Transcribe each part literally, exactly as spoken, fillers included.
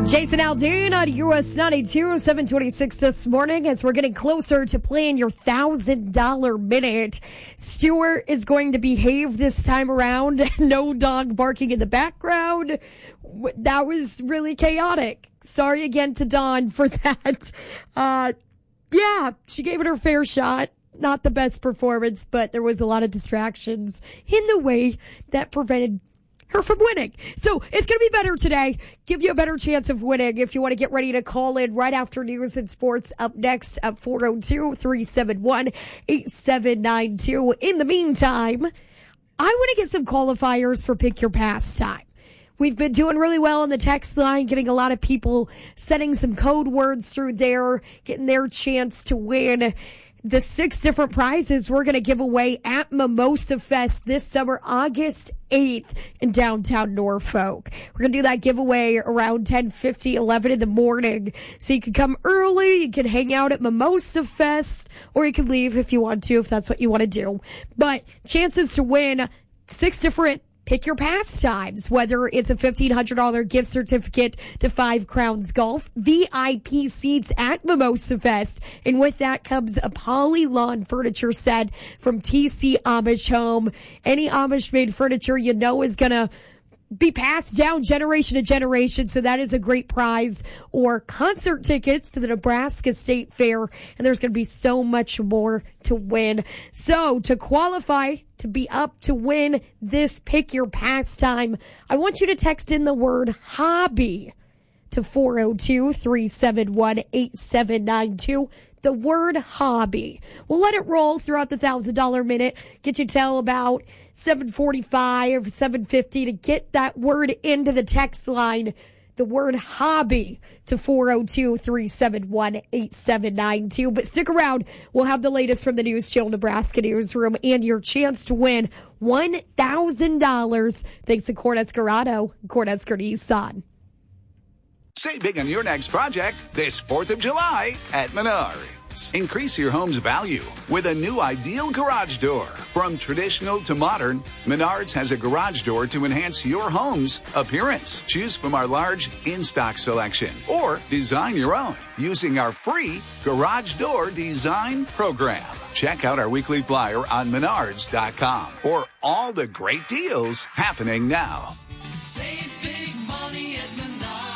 Jason Aldean on U S ninety-two, seven twenty-six this morning as we're getting closer to playing your one thousand dollars minute. Stuart is going to behave this time around. No dog barking in the background. That was really chaotic. Sorry again to Dawn for that. Uh, yeah, she gave it her fair shot. Not the best performance, but there was a lot of distractions in the way that prevented her from winning. So it's going to be better today. Give you a better chance of winning if you want to get ready to call in right after news and sports up next at four oh two, three seven one, eight seven nine two. In the meantime, I want to get some qualifiers for Pick Your Pastime. We've been doing really well on the text line, getting a lot of people setting some code words through there, getting their chance to win the six different prizes we're going to give away at Mimosa Fest this summer, August eighth in downtown Norfolk. We're going to do that giveaway around ten fifty, eleven in the morning. So you can come early, you can hang out at Mimosa Fest, or you can leave if you want to, if that's what you want to do. But chances to win six different Pick Your Pastimes, whether it's a fifteen hundred dollars gift certificate to Five Crowns Golf, V I P seats at Mimosa Fest, and with that comes a Poly Lawn furniture set from T C Amish Home. Any Amish-made furniture you know is going to be passed down generation to generation, so that is a great prize. Or concert tickets to the Nebraska State Fair, and there's going to be so much more to win. So to qualify to be up to win this Pick Your Pastime, I want you to text in the word hobby to four oh two, three seven one, eight seven nine two. The word hobby. We'll let it roll throughout the one thousand dollars minute. Get you till about seven forty-five, seven fifty to get that word into the text line. The word hobby to four oh two, three seven one, eight seven nine two. But stick around. We'll have the latest from the News Channel Nebraska Newsroom and your chance to win one thousand dollars thanks to Cornhusker Auto, Cornhusker Nissan. Save big on your next project this fourth of July at Menards. Increase your home's value with a new ideal garage door. From traditional to modern, Menards has a garage door to enhance your home's appearance. Choose from our large in-stock selection or design your own using our free Garage Door Design Program. Check out our weekly flyer on menards dot com for all the great deals happening now. Save big money at Menards.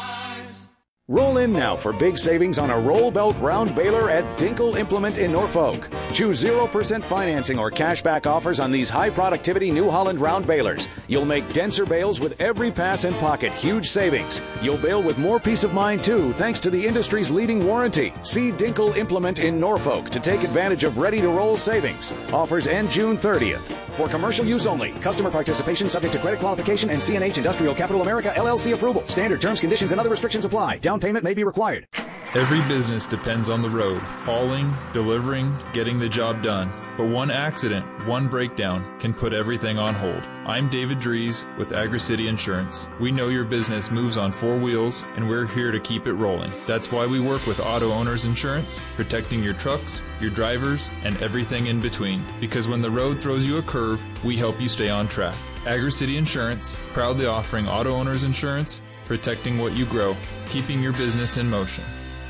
Roll in now for big savings on a roll belt round baler at Dinkle Implement in Norfolk. Choose zero percent financing or cashback offers on these high productivity New Holland round balers. You'll make denser bales with every pass and pocket. Huge savings. You'll bale with more peace of mind too, thanks to the industry's leading warranty. See Dinkle Implement in Norfolk to take advantage of ready to roll savings. Offers end June thirtieth. For commercial use only. Customer participation subject to credit qualification and C and H Industrial Capital America L L C approval. Standard terms, conditions, and other restrictions apply. Down payment may be required. Every business depends on the road, hauling, delivering, getting the job done. But one accident, one breakdown can put everything on hold. I'm David Dries with Agri-City Insurance. We know your business moves on four wheels, and we're here to keep it rolling. That's why we work with Auto Owners Insurance, protecting your trucks, your drivers, and everything in between. Because when the road throws you a curve, we help you stay on track. Agri-City Insurance, proudly offering Auto Owners Insurance, protecting what you grow, keeping your business in motion.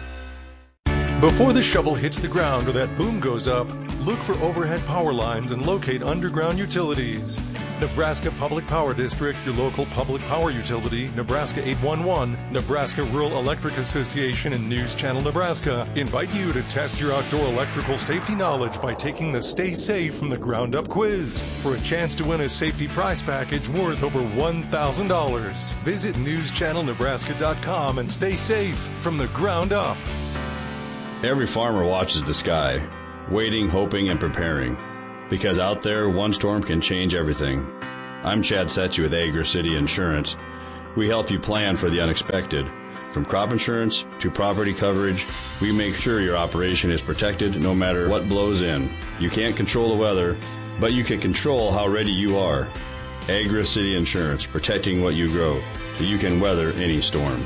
Before the shovel hits the ground or that boom goes up, look for overhead power lines and locate underground utilities. Nebraska Public Power District, your local public power utility, Nebraska eight one one, Nebraska Rural Electric Association, and News Channel Nebraska invite you to test your outdoor electrical safety knowledge by taking the Stay Safe from the Ground Up quiz for a chance to win a safety prize package worth over one thousand dollars. Visit news channel nebraska dot com and stay safe from the ground up. Every farmer watches the sky, waiting, hoping, and preparing. Because out there, one storm can change everything. I'm Chad Setchy with Agri-City Insurance. We help you plan for the unexpected. From crop insurance to property coverage, we make sure your operation is protected no matter what blows in. You can't control the weather, but you can control how ready you are. Agri-City Insurance, protecting what you grow, so you can weather any storm.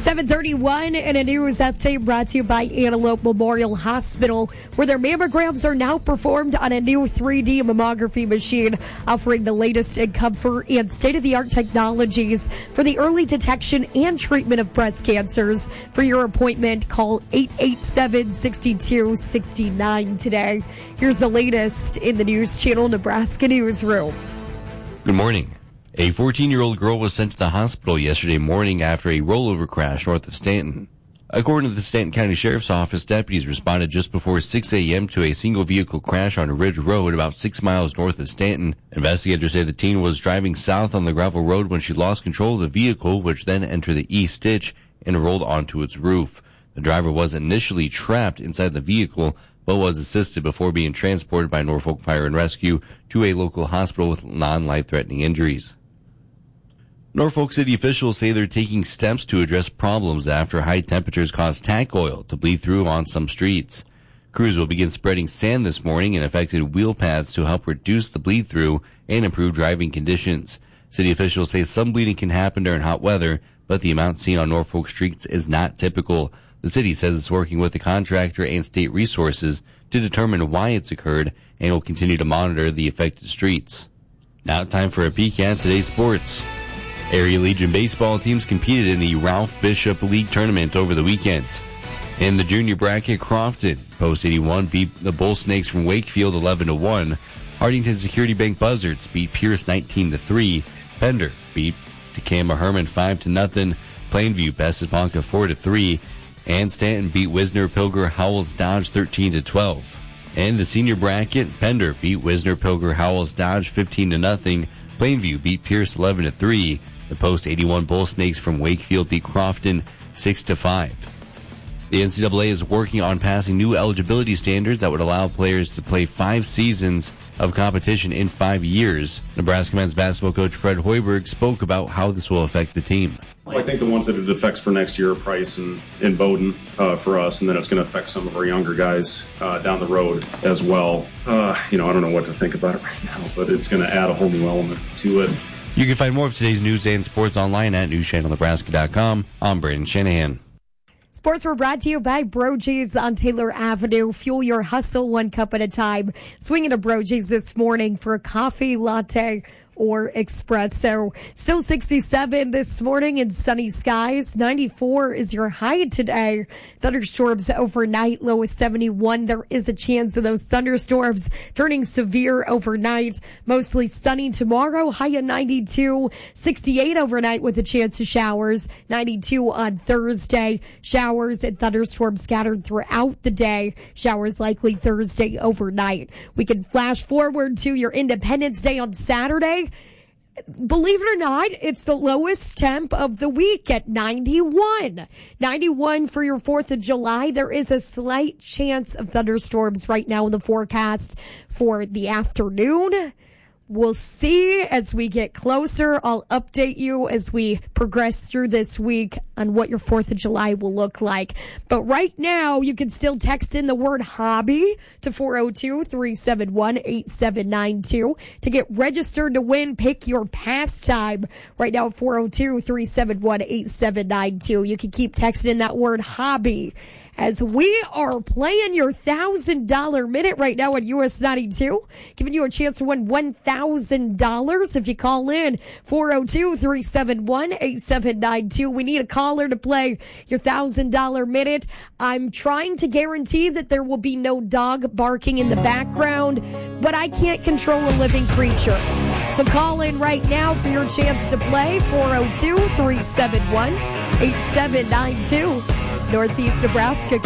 seven thirty-one and a news update brought to you by Antelope Memorial Hospital, where their mammograms are now performed on a new three D mammography machine, offering the latest in comfort and state-of-the-art technologies for the early detection and treatment of breast cancers. For your appointment, call eight eight seven, six two six nine today. Here's the latest in the News Channel Nebraska Newsroom. Good morning. A fourteen-year-old girl was sent to the hospital yesterday morning after a rollover crash north of Stanton. According to the Stanton County Sheriff's Office, deputies responded just before six a.m. to a single-vehicle crash on Ridge Road about six miles north of Stanton. Investigators say the teen was driving south on the gravel road when she lost control of the vehicle, which then entered the east ditch and rolled onto its roof. The driver was initially trapped inside the vehicle, but was assisted before being transported by Norfolk Fire and Rescue to a local hospital with non-life-threatening injuries. Norfolk City officials say they're taking steps to address problems after high temperatures caused tank oil to bleed through on some streets. Crews will begin spreading sand this morning in affected wheel paths to help reduce the bleed through and improve driving conditions. City officials say some bleeding can happen during hot weather, but the amount seen on Norfolk streets is not typical. The city says it's working with the contractor and state resources to determine why it's occurred and will continue to monitor the affected streets. Now time for a peek at today's sports. Area Legion baseball teams competed in the Ralph Bishop League Tournament over the weekend. In the junior bracket, Crofton, Post eighty-one, beat the Bull Snakes from Wakefield eleven to one. Hartington Security Bank Buzzards beat Pierce nineteen to three. Pender beat Tacoma Herman five to nothing. Plainview bested Ponca four to three. And Stanton beat Wisner Pilger Howells Dodge thirteen to twelve. In the senior bracket, Pender beat Wisner Pilger Howells Dodge fifteen to nothing. Plainview beat Pierce eleven to three. The Post eighty-one Bull Snakes from Wakefield beat Crofton six to five. The N C double A is working on passing new eligibility standards that would allow players to play five seasons of competition in five years. Nebraska men's basketball coach Fred Hoiberg spoke about how this will affect the team. I think the ones that it affects for next year are Price and, and Bowden uh, for us, and then it's going to affect some of our younger guys uh, down the road as well. Uh, you know, I don't know what to think about it right now, but it's going to add a whole new element to it. You can find more of today's news and sports online at news channel nebraska dot com. I'm Braden Shanahan. Sports were brought to you by Brogy's on Taylor Avenue. Fuel your hustle one cup at a time. Swing into Brogy's this morning for a coffee, latte, or espresso. Still sixty-seven this morning in sunny skies. ninety-four is your high today. Thunderstorms overnight, low is seventy-one. There is a chance of those thunderstorms turning severe overnight. Mostly sunny tomorrow, high of ninety-two. sixty-eight overnight with a chance of showers. ninety-two on Thursday. Showers and thunderstorms scattered throughout the day. Showers likely Thursday overnight. We can flash forward to your Independence Day on Saturday. Believe it or not, it's the lowest temp of the week at ninety-one. ninety-one for your fourth of July. There is a slight chance of thunderstorms right now in the forecast for the afternoon. We'll see as we get closer. I'll update you as we progress through this week on what your fourth of July will look like. But right now, you can still text in the word hobby to four oh two, three seven one, eight seven nine two to get registered to win. Pick your pastime right now at four oh two, three seven one, eight seven nine two. You can keep texting in that word hobby as we are playing your one thousand dollars minute right now at U S ninety-two, giving you a chance to win one thousand dollars if you call in four oh two, three seven one, eight seven nine two. We need a caller to play your one thousand dollars minute. I'm trying to guarantee that there will be no dog barking in the background, but I can't control a living creature. So call in right now for your chance to play four oh two, three seven one, eight seven nine two. Northeast Nebraska